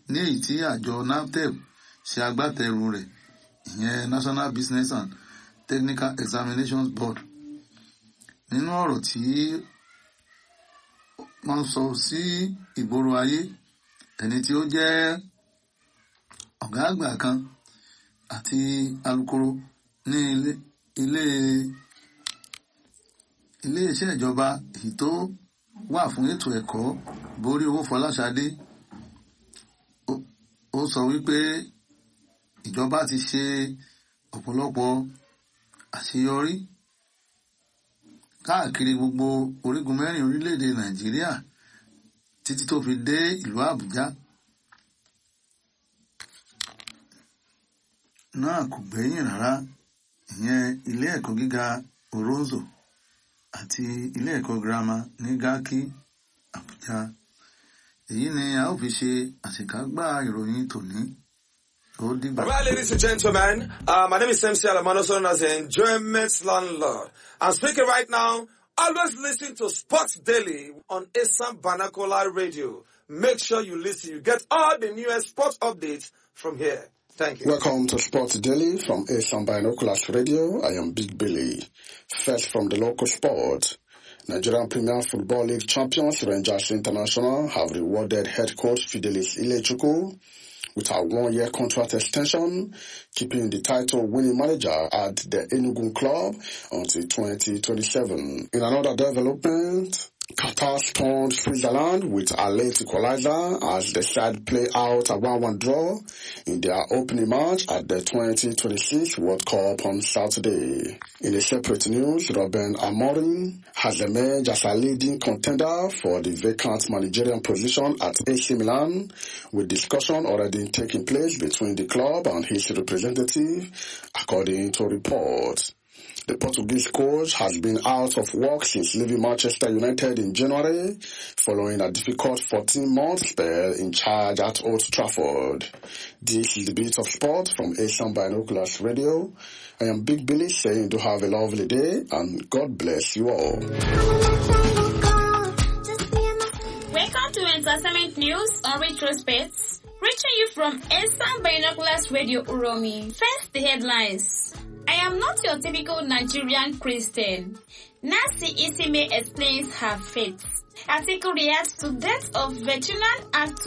ní èyí tí àjọ NABTEB ṣe agbátẹrù rẹ̀, ìyẹn National Business and Technical Examinations Board. Nínú ọ̀rọ̀ tí wọ́n sọ sí ìgboro ayé, ẹni tí ó jẹ́ ọ̀gá àgbà kan àti alukoro ní ilé-iṣẹ́ ìjọba èyí tó wà fún ètò ẹ̀kọ́, Borí Owó Fọláṣadé, ó sọ wípé ìjọba ti ṣe ọ̀pọ̀lọpọ̀ àṣeyọrí káàkiri gbogbo orígun mẹ́rin orílẹ̀-èdè Nàìjíríà títí tó fi dé ìlú Àbújá. Náà kò gbẹ́yìn rárá, ìyẹn ilé ẹ̀kọ́ gíga Oronzo àti ilé ẹ̀kọ́ girama ní Garki, Àbújá. Èyí ni a ó fi ṣe àṣekágbá ìròyìn tòní. Ó dìgbà. All right, ladies and gentlemen, my name is MC Alamano, known as the Enjoyment Landlord. I'm speaking right now. Always listen to Sports Daily on Asam Banakola Radio. Make sure you listen. You get all the newest sports updates from here. Thank you. Welcome to Sports Daily from Asam Binoculars Radio. I am Big Billy. First from the local sport. Nigerian Premier Football League champions Rangers International have rewarded head coach Fidelis Ilechukwu with a 1-year contract extension, keeping the title-winning manager at the Enugu club until 2027. In another development, Qatar stunned Switzerland with a late equalizer as the side play out a 1-1 draw in their opening match at the 2026 World Cup on Saturday. In a separate news, Ruben Amorim has emerged as a leading contender for the vacant managerial position at AC Milan, with discussion already taking place between the club and his representative, according to reports. The Portuguese coach has been out of work since leaving Manchester United in January, following a difficult 14-month spell in charge at Old Trafford. This is the Beat of Sport from Asian Binoculars Radio. I am Big Billy saying to have a lovely day and God bless you all. Welcome to Entertainment News on Retrospect, reaching you from Asian Binoculars Radio Uromi. First, the headlines. I am not your typical Nigerian Christian. Nancy Isime explains her faith. Article reacts to death of veteran actor